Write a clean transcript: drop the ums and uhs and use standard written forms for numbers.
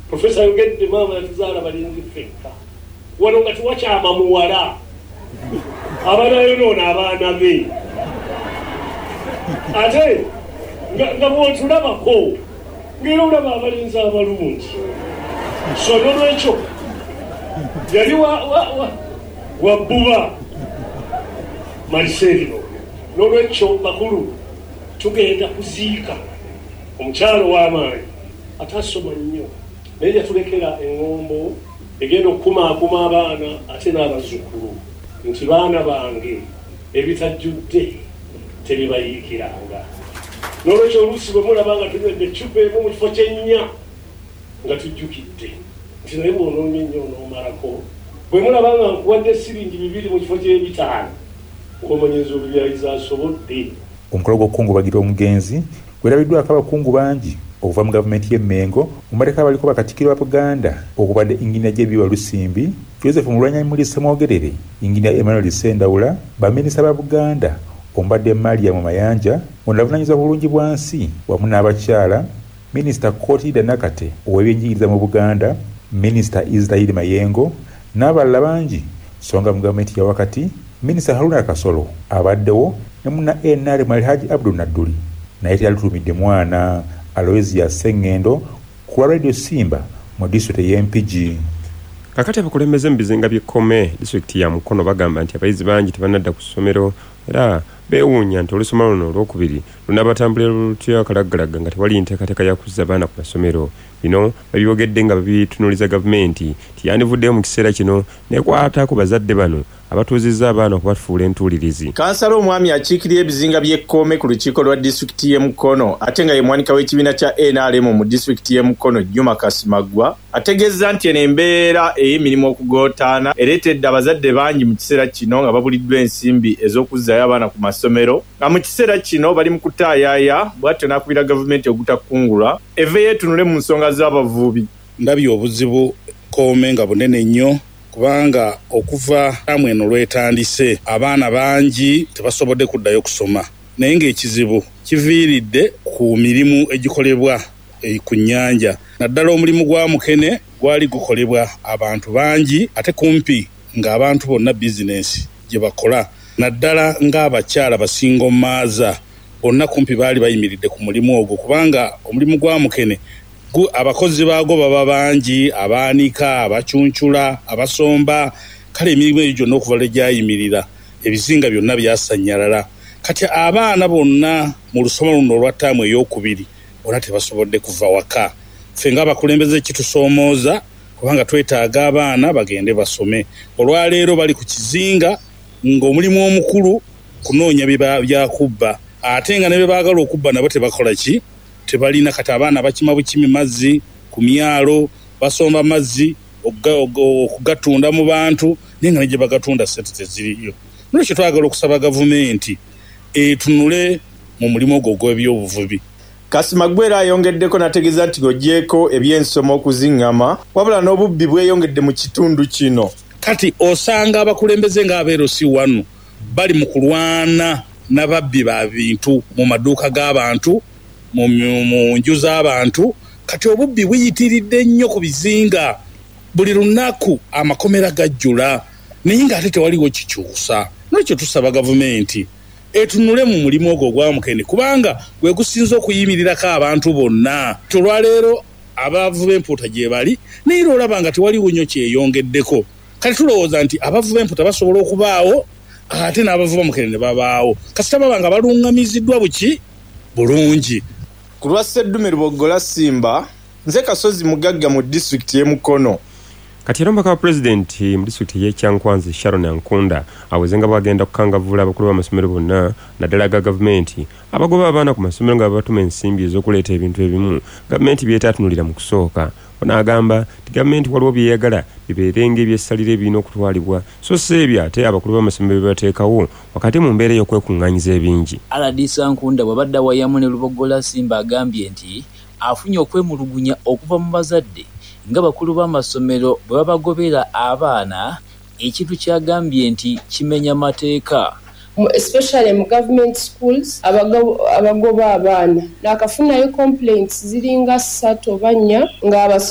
Professor yogedde maama yatuzaala balinzi ffekka wano nga tuwakyama muwala abanayonoona abaana be ate nga bwotulabako ngera olaba abalinzi abalungi so nolwekyo yali wabbuba Mariselino nolwekyo bakulu tugenda kuziika omukyalo w'amaanyi atasoma nnyo naye yatulekera eŋŋombo egenda okukumaakuma abaana ate n'abazzukulu nti baana bange ebitajjudde tebibayiikiranga n'olwekyo oluusi bwe mulaba nga tunywedde eccupa emu mu kifo ky'ennya nga tujjukidde nti naye bw'onoomye nnyo onoomalako bwe mulaba nga nkuwadde siringi 2 mu kifo ky'ebitaano okumanyiriza obubyayiza asobodde. Omukolo gw'okukungubagira omugenzi gwerabiddwako abakungu bangi okuva mu gavumenti y'Emmengo mumateka abaliko bakatikkiro ba Buganda okubadde Inginiya Jebiwa Lusimbi, Joseph Mulwanyammuli Ssemwogerere, Inginiya Emmanuel Sendawula, baminisita ba Buganda Ombadde Mariam Mayanja, onavunanyizibwa ku bulungibwansi wamu n'abakyala, Minisita Kootida Nakate ow'ebyenjigiriza mu Buganda, Minisita Israel Mayengo n'abalala bangi. Songa mu gavumenti ya wakati Minisita Haruna Kasolo abaddewo ne munna NRM Alhaji Abdul Nadduli naye teyalutumidde mwana Aloysia Sengendo ku Radio Simba mu disitulikiti y'Empigi. Kakati abakulembeze mu bizinga by'Ekkome disitulikiti ya Mukono bagamba nti abayizi bangi tebanadda ku ssomero era beewuunya nti olusoma luno olwokubiri lunabatambulira lutya kalaggalagga nga tewali nteekateeka ya kuzza abaana ku masomero. Bino babyogedde nga babitunuliza gavumenti nti yandivuddeyo mu kiseera kino nekwata ku bazadde bano abatuuzizza abaana okubatufuula entuulirizi. Kansala omwami akiikirira ebizinga by'Ekkome ku lukiiko lwa disitulikiti y'e Mukono ate nga ye mwanika w'ekibiina kya NRM mu disitulikiti y'e Mukono Juma Kasimagwa ategeeza nti eno embeera ey'emirimu okugootaana ereetedde abazadde bangi mu kiseera kino nga babuliddwa ensimbi ez'okuzzayo abaana ku masomero nga mu kiseera kino bali mu kutaayaaya bw'atyo n'akubira gavumenti ogutakungulwa eveeyo etunule mu nsonga z'abavubi. Ndabye obuzibu Kkome nga bunene nnyo kubanga okuva eno lwetandise abaana bangi tebasobodde kuddayo kusoma naye ng'ekizibu kiviiridde ku mirimu egikolebwa ku nnyanja naddala omulimu gwa Mukene gwali gukolebwa abantu bangi ate kumpi ng'abantu bonna bizinensi gye bakola naddala ng'abakyala basinga omumaaza bonna kumpi baali bayimiridde ku mulimu ogwo kubanga omulimu gwa Mukene abakozi baagwo baba bangi, abaanika, abacunchula, abasomba, kale emirimu egyo gyonna okuva lwegyayimirira ebizinga byonna byasannyalala. Kati abaana bonna mu lusoma luno olwa ttaamu ey'okubiri bonna tebasobodde kuva waka. Ffe ng'abakulembeze kitusoomooza kubanga twetaaga abaana bagende basome. Olwaleero bali ku kizinga ng'omulimu omukulu kunoonya byakubba ate nga ne bye baagala okubba nabo tebakola ki? Tebalina. Kati abaana bakima bukimi mazzi ku myalo basomba mazzi okugatunda mu bantu naye nga ne gye bagatunda ssente teziriyo. Nolwekyo twagala okusaba gavumenti etunule mu mulimu ogwo gw'ebyobuvubi. Kasimagwa era ayongeddeko n'ategeeza nti ng'oggyeko eby'ensoma okuziŋŋama wabula n'obubbi bweyongedde mu kitundu kino. Kati osanga abakulembeze ng'abeerosi wano bali mu kulwana n'ababbi ba bintu mu maduuka g'abantu mu nju z'abantu. Kati obubbi buyitiridde nnyo ku bizinga buli lunaku amakomera gajjula naye ng'ate tewaliwo kikyusa. Nolwekyo tusaba gavumenti etunule mu mulimu ogwo gwa Mukene kubanga gwe gusinza okuyimirirako abantu bonna. Olwaleero abavu b'empuuta gye bali naye olaba nga tewaliwo nnyo kyeyongeddeko. Kati tulowooza nti abavu b'empuuta basobola okubaawo ate n'abavu ba Mukene ne babaawo kasita baba nga baluŋŋamiziddwa buki bulungi. Ku lwa Sseddume Lubogola Simba, nze Kasozi Mugagga mu disitulikiti y'e Mukono. Kati era omubaka wa pulezidenti mu disitulikiti y'e Kyankwanzi Sharon Ankunda aweze nga bwagenda kukangavvula abakulu b'amasomero bonna naddala ga gavumenti abagoba abaana ku masomero nga babatuma ensimbi ez'okuleeta ebintu ebimu gavumenti byetaatunulira mu kusooka. Ono agamba nti gavumenti waliwo byeyagala bibeerenga ebyessalira ebirina okutwalibwa so si ebyo ate abakulu b'amasomero bebateekawo wakati mu mbeera y'okwekuŋŋaanyiza ebingi. RDC Ankunda bw'abadde awayamu ne Lubogola Simba agambye nti afunye okwemulugunya okuva mu bazadde nga bakulu b'amasomero bwe babagobera abaana ekintu kyagambye nti kimenya mateeka. Especially mu government schools abagoba abaana nakafunayo complaints ziringa 3 oba 4 nga